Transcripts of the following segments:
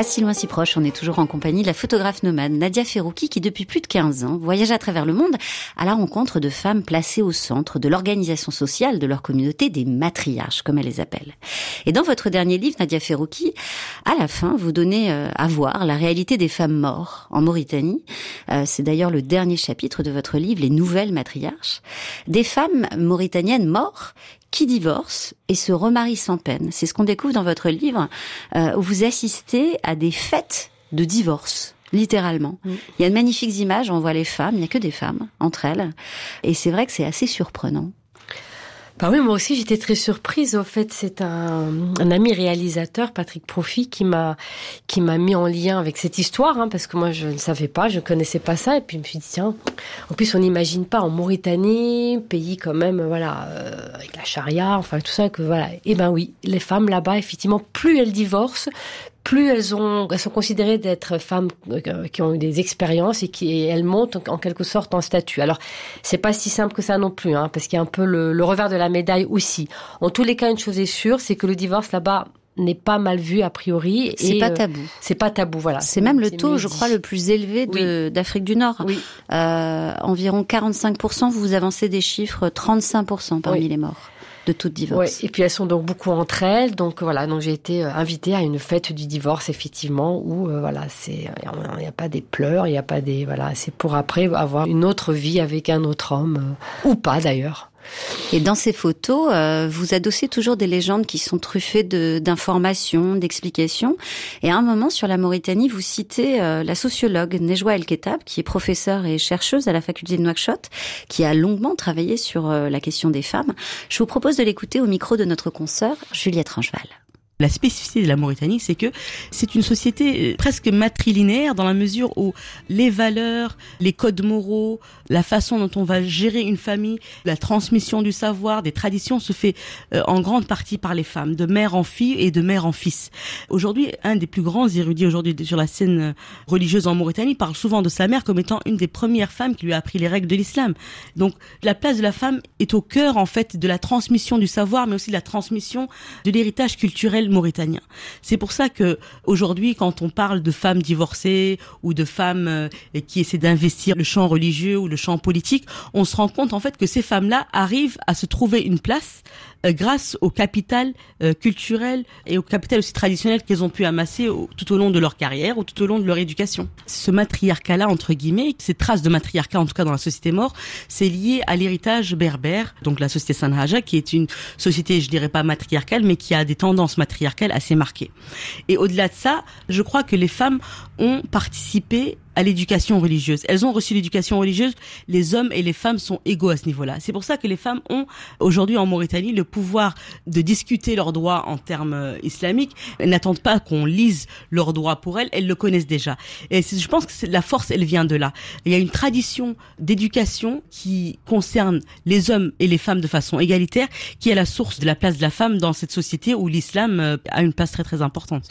À si loin si proche, on est toujours en compagnie de la photographe nomade Nadia Ferrouki qui depuis plus de 15 ans voyage à travers le monde à la rencontre de femmes placées au centre de l'organisation sociale de leur communauté, des matriarches comme elle les appelle. Et dans votre dernier livre, Nadia Ferrouki, à la fin, vous donnez à voir la réalité des femmes mortes en Mauritanie. C'est d'ailleurs le dernier chapitre de votre livre, Les nouvelles matriarches. Des femmes mauritaniennes mortes qui divorcent et se remarient sans peine. C'est ce qu'on découvre dans votre livre, où vous assistez à des fêtes de divorce, littéralement. Il y a de magnifiques images, on voit les femmes, il n'y a que des femmes entre elles. Et c'est vrai que c'est assez surprenant. Bah oui, moi aussi j'étais très surprise. Au fait, c'est un ami réalisateur, Patrick Profi, qui m'a mis en lien avec cette histoire, parce que moi je ne savais pas, je ne connaissais pas ça, et puis je me suis dit tiens, en plus on n'imagine pas en Mauritanie, pays quand même, avec la charia, enfin tout ça, que voilà. Et ben oui, les femmes là-bas, effectivement, plus elles divorcent, plus elles sont considérées d'être femmes qui ont eu des expériences et elles montent en quelque sorte en statut. Alors, c'est pas si simple que ça non plus, parce qu'il y a un peu le revers de la médaille aussi. En tous les cas, une chose est sûre, c'est que le divorce là-bas n'est pas mal vu a priori. C'est pas tabou. C'est pas tabou, voilà. C'est même le taux, je crois, le plus élevé d'Afrique du Nord. Oui. Environ 45%, vous avancez des chiffres, 35% parmi les morts de tout divorce. Ouais, et puis elles sont donc beaucoup entre elles, donc voilà, donc j'ai été invitée à une fête du divorce effectivement où il n'y a pas des pleurs, il n'y a pas des c'est pour après avoir une autre vie avec un autre homme ou pas d'ailleurs. Et dans ces photos, vous adossez toujours des légendes qui sont truffées d'informations, d'explications. Et à un moment, sur la Mauritanie, vous citez la sociologue Nejwa El-Kettab, qui est professeure et chercheuse à la faculté de Nouakchott, qui a longuement travaillé sur la question des femmes. Je vous propose de l'écouter au micro de notre consoeur Juliette Rangeval. La spécificité de la Mauritanie, c'est que c'est une société presque matrilinéaire dans la mesure où les valeurs, les codes moraux, la façon dont on va gérer une famille, la transmission du savoir, des traditions se fait en grande partie par les femmes, de mère en fille et de mère en fils. Aujourd'hui, un des plus grands érudits aujourd'hui sur la scène religieuse en Mauritanie parle souvent de sa mère comme étant une des premières femmes qui lui a appris les règles de l'islam. Donc, la place de la femme est au cœur, en fait, de la transmission du savoir, mais aussi de la transmission de l'héritage culturel mauritanien. C'est pour ça que aujourd'hui, quand on parle de femmes divorcées ou de femmes qui essaient d'investir le champ religieux ou le champ politique, on se rend compte en fait que ces femmes-là arrivent à se trouver une place grâce au capital culturel et au capital aussi traditionnel qu'elles ont pu amasser tout au long de leur carrière ou tout au long de leur éducation. Ce matriarcat-là, entre guillemets, ces traces de matriarcat, en tout cas dans la société maure, c'est lié à l'héritage berbère, donc la société Sanhaja, qui est une société, je dirais pas matriarcale, mais qui a des tendances matriarcales assez marquées. Et au-delà de ça, je crois que les femmes ont participé à l'éducation religieuse. Elles ont reçu l'éducation religieuse, les hommes et les femmes sont égaux à ce niveau-là. C'est pour ça que les femmes ont aujourd'hui en Mauritanie le pouvoir de discuter leurs droits en termes islamiques. Elles n'attendent pas qu'on lise leurs droits pour elles le connaissent déjà. Et je pense que la force, elle vient de là. Il y a une tradition d'éducation qui concerne les hommes et les femmes de façon égalitaire, qui est la source de la place de la femme dans cette société où l'islam a une place très très importante.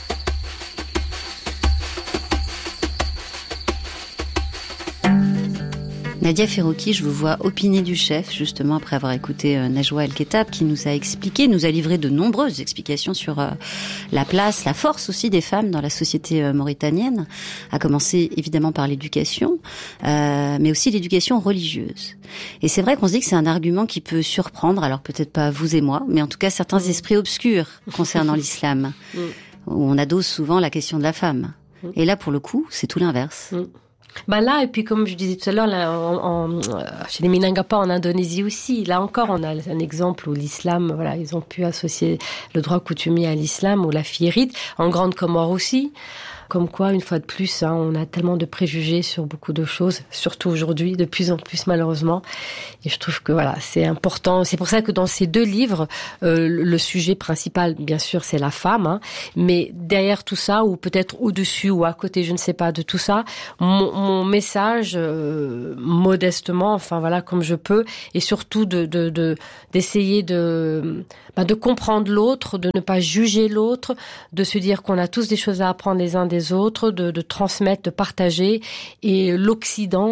Nadia Ferrouki, je vous vois opiner du chef, justement, après avoir écouté Nejwa El-Kettab, qui nous a livré de nombreuses explications sur la place, la force aussi des femmes dans la société mauritanienne, à commencer évidemment par l'éducation, mais aussi l'éducation religieuse. Et c'est vrai qu'on se dit que c'est un argument qui peut surprendre, alors peut-être pas vous et moi, mais en tout cas certains esprits obscurs concernant l'islam, où on adosse souvent la question de la femme. Et là, pour le coup, c'est tout l'inverse. Là, et puis comme je disais tout à l'heure, là, chez les Minangkapa en Indonésie aussi, là encore, on a un exemple où l'islam, ils ont pu associer le droit coutumier à l'islam, ou la fiérite, en Grande Comore aussi. Comme quoi, une fois de plus, on a tellement de préjugés sur beaucoup de choses, surtout aujourd'hui, de plus en plus malheureusement. Et je trouve que c'est important. C'est pour ça que dans ces deux livres, le sujet principal, bien sûr, c'est la femme. Mais derrière tout ça, ou peut-être au-dessus ou à côté, je ne sais pas, de tout ça, mon message, modestement, comme je peux, et surtout d'essayer de comprendre l'autre, de ne pas juger l'autre, de se dire qu'on a tous des choses à apprendre les uns des autres, de transmettre, de partager. Et l'Occident,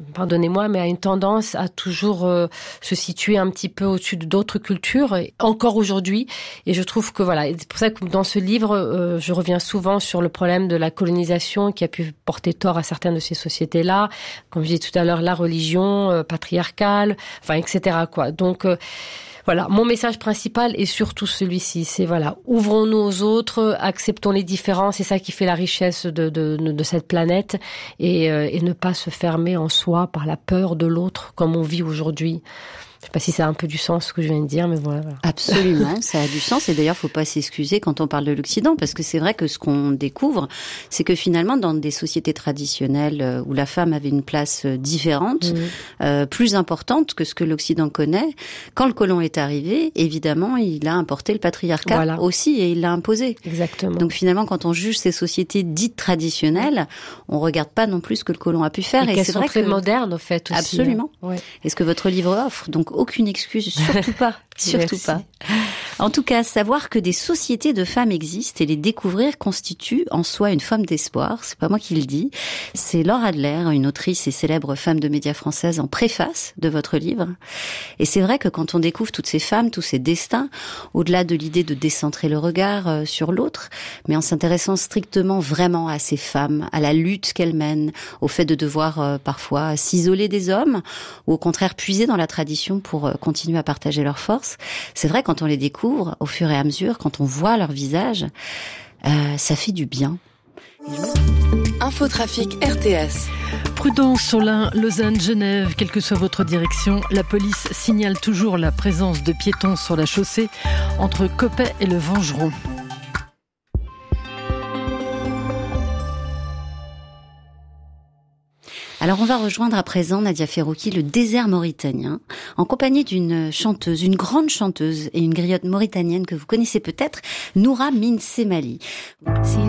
pardonnez-moi, mais a une tendance à toujours se situer un petit peu au-dessus d'autres cultures, et encore aujourd'hui. Et je trouve que voilà, c'est pour ça que dans ce livre, je reviens souvent sur le problème de la colonisation qui a pu porter tort à certaines de ces sociétés-là. Comme je disais tout à l'heure, la religion patriarcale, enfin, etc., quoi. Donc, voilà, mon message principal est surtout celui-ci, c'est voilà, ouvrons-nous aux autres, acceptons les différences, c'est ça qui fait la richesse de cette planète, et ne pas se fermer en soi par la peur de l'autre comme on vit aujourd'hui. Je sais pas si ça a un peu du sens ce que je viens de dire, mais voilà. Absolument, ça a du sens. Et d'ailleurs, faut pas s'excuser quand on parle de l'Occident, parce que c'est vrai que ce qu'on découvre, c'est que finalement, dans des sociétés traditionnelles où la femme avait une place différente, plus importante que ce que l'Occident connaît, quand le colon est arrivé, évidemment, il a importé le patriarcat aussi, et il l'a imposé. Exactement. Donc finalement, quand on juge ces sociétés dites traditionnelles, on regarde pas non plus ce que le colon a pu faire. Et qu'elles sont très modernes, au fait, aussi. Absolument. Ouais. Et ce que votre livre offre, donc aucune excuse, surtout pas, surtout pas. En tout cas, savoir que des sociétés de femmes existent et les découvrir constitue en soi une forme d'espoir. C'est pas moi qui le dis, c'est Laure Adler, une autrice et célèbre femme de médias française, en préface de votre livre. Et c'est vrai que quand on découvre toutes ces femmes, tous ces destins, au-delà de l'idée de décentrer le regard sur l'autre, mais en s'intéressant strictement vraiment à ces femmes, à la lutte qu'elles mènent, au fait de devoir parfois s'isoler des hommes, ou au contraire puiser dans la tradition pour continuer à partager leurs forces. C'est vrai, quand on les découvre, au fur et à mesure, quand on voit leur visage, ça fait du bien. Infotrafic RTS. Prudence, Solin, Lausanne, Genève, quelle que soit votre direction, la police signale toujours la présence de piétons sur la chaussée entre Coppet et le Vengeron. Alors on va rejoindre à présent, Nadia Ferrouki, le désert mauritanien, en compagnie d'une chanteuse, une grande chanteuse et une griotte mauritanienne que vous connaissez peut-être, Noura Min Semali.